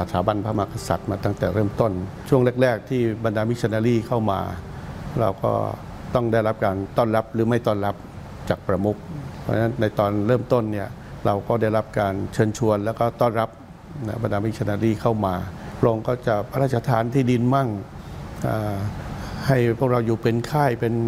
ถาบันพระมหากษัตริย์มาตั้งแต่เริ่มต้นช่วงแรกๆที่บรรดามิชชันนารีเข้ามาเราก็ต้องได้รับการต้อนรับหรือไม่ต้อนรับจากประมุขเพราะฉะนั้นในตอนเริ่มต้นเนี่ยเราก็ได้รับการเชิญชวนแล้วก็ต้อนรับบรรดามิชชันนารีเข้ามาพระองค์ก็จะพระราชทานที่ดินมั่งให้พวกเราอยู่เป็นค่ายเป็น